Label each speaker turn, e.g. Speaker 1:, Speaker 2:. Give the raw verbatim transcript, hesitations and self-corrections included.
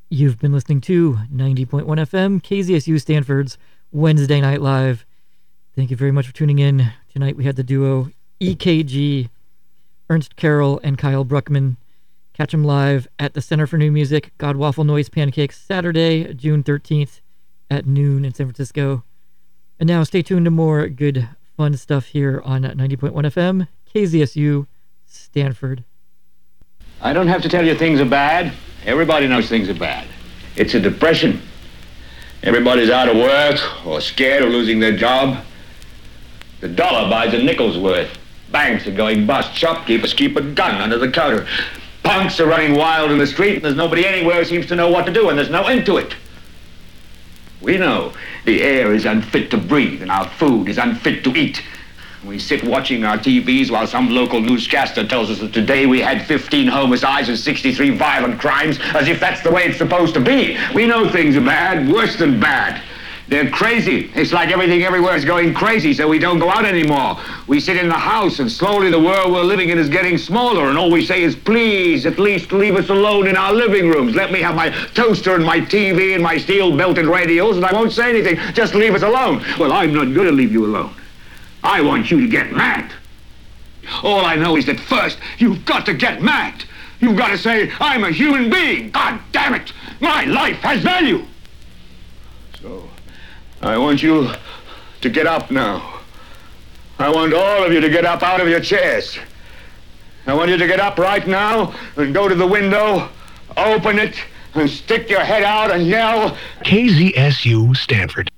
Speaker 1: You've been listening to ninety point one F M, K Z S U Stanford's Wednesday Night Live. Thank you very much for tuning in. Tonight we had the duo E K G, Ernst Carroll and Kyle Bruckman. Catch them live at the Center for New Music, God Waffle Noise Pancakes, Saturday, June thirteenth at noon in San Francisco. And now stay tuned to more good, fun stuff here on ninety point one F M, K Z S U Stanford.
Speaker 2: I don't have to tell you things are bad. Everybody knows things are bad. It's a depression. Everybody's out of work or scared of losing their job. The dollar buys a nickel's worth. Banks are going bust. Shopkeepers keep a gun under the counter. Punks are running wild in the street, and there's nobody anywhere who seems to know what to do, and there's no end to it. We know the air is unfit to breathe, and our food is unfit to eat. We sit watching our T Vs while some local newscaster tells us that today we had fifteen homicides and sixty-three violent crimes, as if that's the way it's supposed to be. We know things are bad, worse than bad. They're crazy. It's like everything everywhere is going crazy, so we don't go out anymore. We sit in the house, and slowly the world we're living in is getting smaller, and all we say is, please, at least leave us alone in our living rooms. Let me have my toaster and my T V and my steel-belted radios, and I won't say anything. Just leave us alone. Well, I'm not going to leave you alone. I want you to get mad. All I know is that first, you've got to get mad. You've got to say, I'm a human being. God damn it. My life has value. So, I want you to get up now. I want all of you to get up out of your chairs. I want you to get up right now and go to the window, open it, and stick your head out and yell,
Speaker 3: K Z S U Stanford.